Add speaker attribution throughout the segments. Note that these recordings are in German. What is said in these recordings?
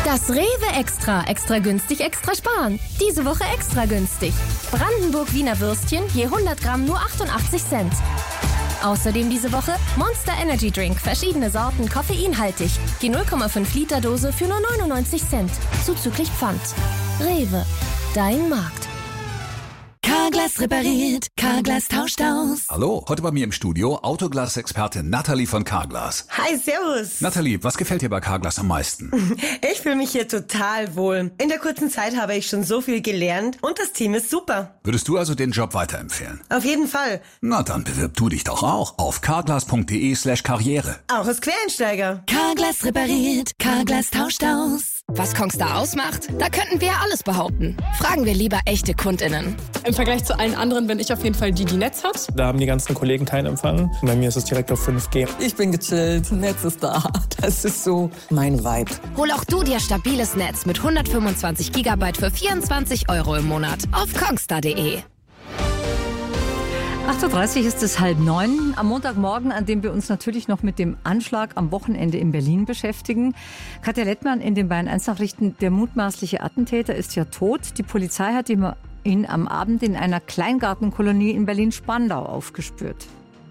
Speaker 1: Das Rewe Extra. Extra günstig, extra sparen. Diese Woche extra günstig. Brandenburg-Wiener Würstchen je 100 Gramm nur 88 Cent. Außerdem diese Woche Monster Energy Drink. Verschiedene Sorten, koffeinhaltig. Die 0,5 Liter Dose für nur 99 Cent. Zuzüglich Pfand. Rewe. Dein Markt.
Speaker 2: Carglass repariert, Carglass tauscht aus.
Speaker 3: Hallo, heute bei mir im Studio Autoglas-Expertin Nathalie von Carglass.
Speaker 4: Hi, servus.
Speaker 3: Nathalie, was gefällt dir bei Carglass am meisten?
Speaker 4: Ich fühle mich hier total wohl. In der kurzen Zeit habe ich schon so viel gelernt und das Team ist super.
Speaker 3: Würdest du also den Job weiterempfehlen?
Speaker 4: Auf jeden Fall.
Speaker 3: Na, dann bewirb du dich doch auch auf carglass.de/karriere.
Speaker 4: Auch als Quereinsteiger.
Speaker 2: Carglass repariert, Carglass tauscht aus.
Speaker 5: Was Kongstar ausmacht? Da könnten wir alles behaupten. Fragen wir lieber echte KundInnen.
Speaker 6: Im Vergleich zu allen anderen bin ich auf jeden Fall die Netz hat.
Speaker 7: Da haben die ganzen Kollegen keinen Empfang. Bei mir ist es direkt auf 5G.
Speaker 8: Ich bin gechillt, Netz ist da. Das ist so mein Vibe.
Speaker 5: Hol auch du dir stabiles Netz mit 125 GB für 24 € im Monat auf kongstar.de.
Speaker 9: 8.30 Uhr ist es 8:30 am Montagmorgen, an dem wir uns natürlich noch mit dem Anschlag am Wochenende in Berlin beschäftigen. Katja Lettmann in den Bayern 1 Nachrichten. Der mutmaßliche Attentäter ist ja tot. Die Polizei hat ihn am Abend in einer Kleingartenkolonie in Berlin-Spandau aufgespürt.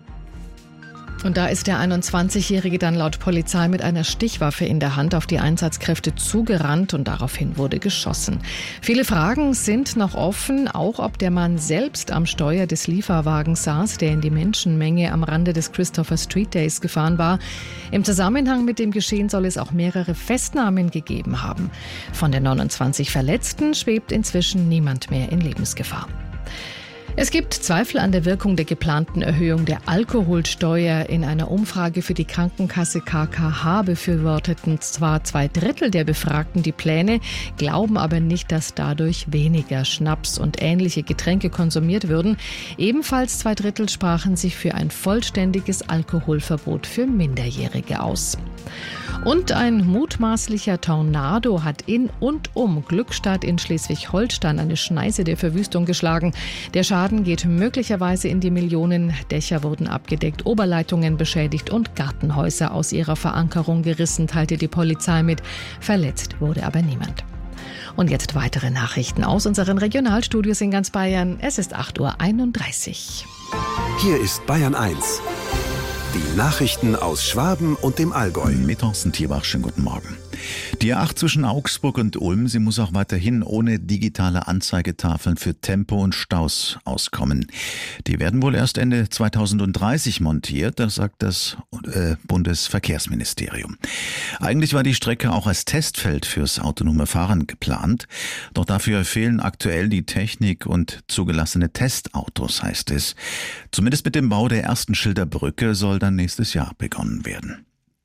Speaker 10: Und da ist der 21-Jährige dann laut Polizei mit einer Stichwaffe in der Hand auf die Einsatzkräfte zugerannt und daraufhin wurde geschossen. Viele Fragen sind noch offen, auch ob der Mann selbst am Steuer des Lieferwagens saß, der in die Menschenmenge am Rande des Christopher Street Days gefahren war. Im Zusammenhang mit dem Geschehen soll es auch mehrere Festnahmen gegeben haben. Von den 29 Verletzten schwebt inzwischen niemand mehr in Lebensgefahr. Es gibt Zweifel an der Wirkung der geplanten Erhöhung der Alkoholsteuer. In einer Umfrage für die Krankenkasse KKH befürworteten zwar 2/3 der Befragten die Pläne, glauben aber nicht, dass dadurch weniger Schnaps und ähnliche Getränke konsumiert würden. Ebenfalls 2/3 sprachen sich für ein vollständiges Alkoholverbot für Minderjährige aus. Und ein mutmaßlicher Tornado hat in und um Glückstadt in Schleswig-Holstein eine Schneise der Verwüstung geschlagen. Der Schaden geht möglicherweise in die Millionen. Dächer wurden abgedeckt, Oberleitungen beschädigt und Gartenhäuser aus ihrer Verankerung gerissen, teilte die Polizei mit. Verletzt wurde aber niemand. Und jetzt weitere Nachrichten aus unseren Regionalstudios in ganz Bayern. Es ist 8:31 Uhr.
Speaker 11: Hier ist Bayern 1. Die Nachrichten aus Schwaben und dem Allgäu.
Speaker 12: Mit Thorsten Tierbach, schönen guten Morgen. Die A8 zwischen Augsburg und Ulm, sie muss auch weiterhin ohne digitale Anzeigetafeln für Tempo und Staus auskommen. Die werden wohl erst Ende 2030 montiert, das sagt das Bundesverkehrsministerium. Eigentlich war die Strecke auch als Testfeld fürs autonome Fahren geplant, doch dafür fehlen aktuell die Technik und zugelassene Testautos, heißt es. Zumindest mit dem Bau der ersten Schilderbrücke soll dann nächstes Jahr begonnen werden.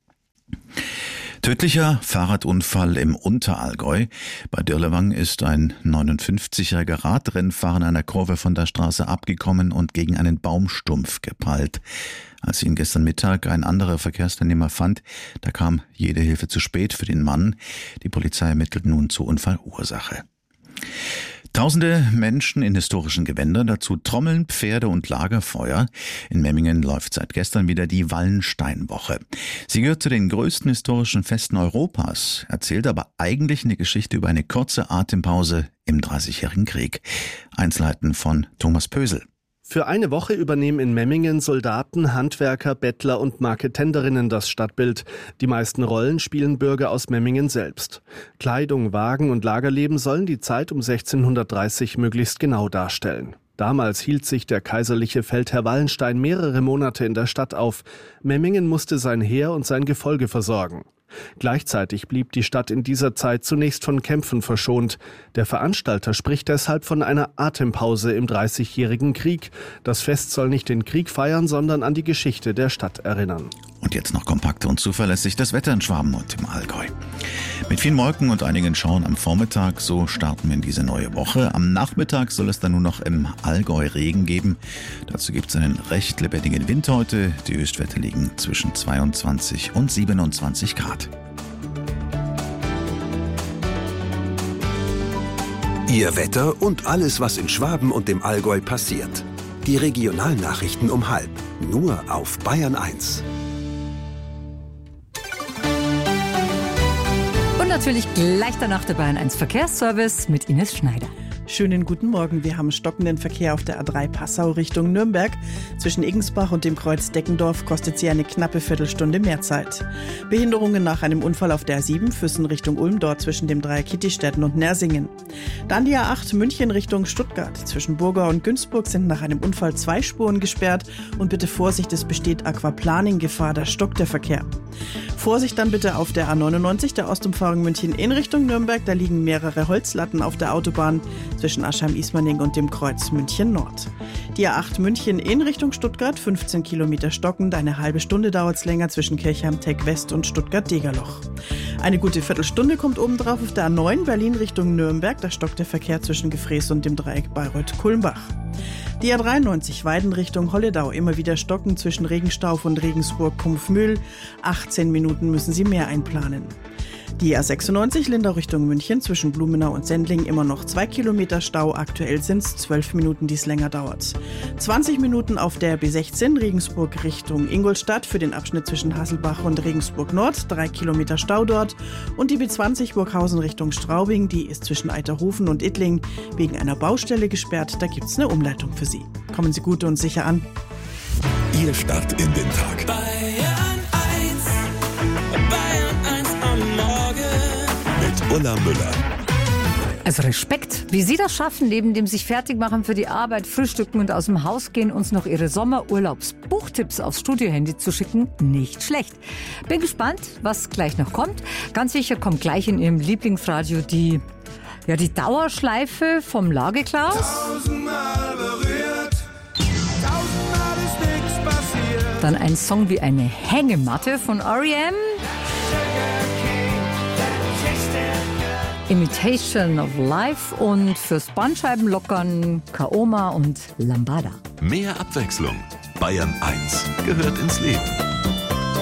Speaker 12: Tödlicher Fahrradunfall im Unterallgäu. Bei Dirlewang ist ein 59-jähriger Radrennfahrer in einer Kurve von der Straße abgekommen und gegen einen Baumstumpf geprallt. Als ihn gestern Mittag ein anderer Verkehrsteilnehmer fand, da kam jede Hilfe zu spät für den Mann. Die Polizei ermittelt nun zur Unfallursache. Tausende Menschen in historischen Gewändern, dazu Trommeln, Pferde und Lagerfeuer. In Memmingen läuft seit gestern wieder die Wallensteinwoche. Sie gehört zu den größten historischen Festen Europas, erzählt aber eigentlich eine Geschichte über eine kurze Atempause im Dreißigjährigen Krieg. Einzelheiten von Thomas Pösel.
Speaker 13: Für eine Woche übernehmen in Memmingen Soldaten, Handwerker, Bettler und Marketenderinnen das Stadtbild. Die meisten Rollen spielen Bürger aus Memmingen selbst. Kleidung, Wagen und Lagerleben sollen die Zeit um 1630 möglichst genau darstellen. Damals hielt sich der kaiserliche Feldherr Wallenstein mehrere Monate in der Stadt auf. Memmingen musste sein Heer und sein Gefolge versorgen. Gleichzeitig blieb die Stadt in dieser Zeit zunächst von Kämpfen verschont. Der Veranstalter spricht deshalb von einer Atempause im Dreißigjährigen Krieg. Das Fest soll nicht den Krieg feiern, sondern an die Geschichte der Stadt erinnern.
Speaker 12: Und jetzt noch kompakt und zuverlässig das Wetter in Schwaben und im Allgäu. Mit vielen Wolken und einigen Schauern am Vormittag, so starten wir in diese neue Woche. Am Nachmittag soll es dann nur noch im Allgäu Regen geben. Dazu gibt es einen recht lebendigen Wind heute. Die Höchstwerte liegen zwischen 22 und 27 Grad.
Speaker 11: Ihr Wetter und alles, was in Schwaben und dem Allgäu passiert. Die Regionalnachrichten um 12:30, nur auf Bayern 1.
Speaker 9: natürlich gleich danach der Bayern 1 Verkehrsservice mit Ines Schneider.
Speaker 14: Schönen guten Morgen. Wir haben stockenden Verkehr auf der A3 Passau Richtung Nürnberg. Zwischen Eggensbach und dem Kreuz Deckendorf kostet sie eine knappe Viertelstunde mehr Zeit. Behinderungen nach einem Unfall auf der A7 Füssen Richtung Ulm, dort zwischen dem Dreier Kittistätten und Nersingen. Dann die A8 München Richtung Stuttgart. Zwischen Burgau und Günzburg sind nach einem Unfall 2 Spuren gesperrt. Und bitte Vorsicht, es besteht Aquaplaning-Gefahr, da stockt der Verkehr. Vorsicht dann bitte auf der A99, der Ostumfahrung München in Richtung Nürnberg. Da liegen mehrere Holzlatten auf der Autobahn zwischen Aschheim-Ismaning und dem Kreuz München Nord. Die A8 München in Richtung Stuttgart, 15 Kilometer stockend. Eine halbe Stunde dauert es länger zwischen Kirchheim-Teck West und Stuttgart-Degerloch. Eine gute Viertelstunde kommt obendrauf auf der A9 Berlin Richtung Nürnberg. Da stockt der Verkehr zwischen Gefrees und dem Dreieck Bayreuth-Kulmbach. Die A93 Weiden Richtung Holledau, immer wieder stocken zwischen Regenstauf und Regensburg-Kumpfmühl. 18 Minuten müssen Sie mehr einplanen. Die A96 Lindau Richtung München zwischen Blumenau und Sendling immer noch 2 Kilometer Stau. Aktuell sind es 12 Minuten, die es länger dauert. 20 Minuten auf der B16 Regensburg Richtung Ingolstadt für den Abschnitt zwischen Hasselbach und Regensburg Nord. 3 Kilometer Stau dort. Und die B20 Burghausen Richtung Straubing, die ist zwischen Eiterhofen und Ittling wegen einer Baustelle gesperrt. Da gibt es eine Umleitung für Sie. Kommen Sie gut und sicher an.
Speaker 15: Ihr Start in den Tag. Bayern 1 am Morgen mit Ulla Müller.
Speaker 9: Also Respekt, wie Sie das schaffen, neben dem sich fertig machen für die Arbeit, frühstücken und aus dem Haus gehen, uns noch Ihre Sommerurlaubsbuchtipps aufs Studiohandy zu schicken, nicht schlecht. Bin gespannt, was gleich noch kommt. Ganz sicher kommt gleich in Ihrem Lieblingsradio die Dauerschleife vom Lageklaus.
Speaker 15: 1000-mal berührt, 1000-mal ist nichts passiert.
Speaker 9: Dann ein Song wie eine Hängematte von R.E.M. Imitation of Life und fürs Bandscheibenlockern Kaoma und Lambada.
Speaker 15: Mehr Abwechslung. Bayern 1 gehört ins Leben.